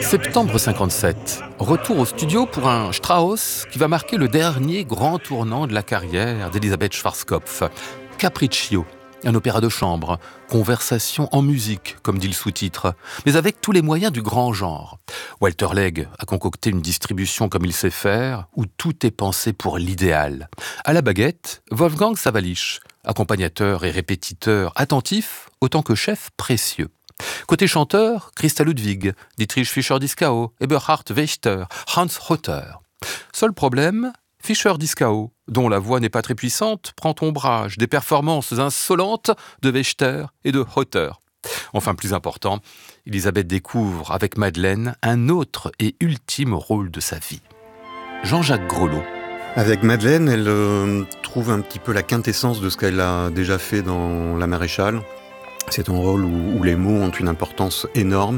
Septembre 57, retour au studio pour un Strauss qui va marquer le dernier grand tournant de la carrière d'Elisabeth Schwarzkopf. Capriccio, un opéra de chambre, conversation en musique, comme dit le sous-titre, mais avec tous les moyens du grand genre. Walter Legge a concocté une distribution comme il sait faire, où tout est pensé pour l'idéal. À la baguette, Wolfgang Sawallisch, accompagnateur et répétiteur attentif, autant que chef précieux. Côté chanteur, Christa Ludwig, Dietrich Fischer-Dieskau, Eberhard Wächter, Hans Hotter. Seul problème, Fischer-Dieskau, dont la voix n'est pas très puissante, prend ombrage des performances insolentes de Wächter et de Hotter. Enfin, plus important, Elisabeth découvre avec Madeleine un autre et ultime rôle de sa vie. Jean-Jacques Grelot. Avec Madeleine, elle trouve un petit peu la quintessence de ce qu'elle a déjà fait dans La Maréchale. C'est un rôle où les mots ont une importance énorme.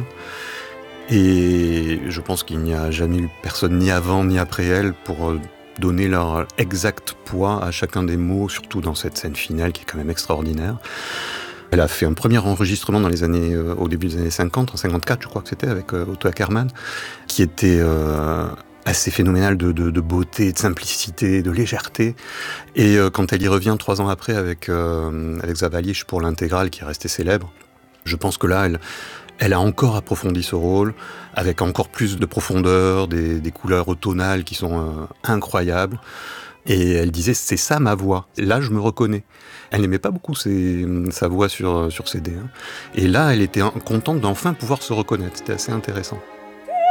Et je pense qu'il n'y a jamais eu personne ni avant ni après elle pour donner leur exact poids à chacun des mots, surtout dans cette scène finale qui est quand même extraordinaire. Elle a fait un premier enregistrement dans au début des années 50, en 54 je crois que c'était, avec Otto Ackermann, qui était assez phénoménal de beauté, de simplicité, de légèreté. Et quand elle y revient 3 ans après avec Sawallisch pour l'intégrale qui est restée célèbre, je pense que là, elle a encore approfondi ce rôle, avec encore plus de profondeur, des couleurs tonales qui sont incroyables. Et elle disait, c'est ça ma voix. Là, je me reconnais. Elle n'aimait pas beaucoup sa voix sur CD. Et là, elle était contente d'enfin pouvoir se reconnaître. C'était assez intéressant.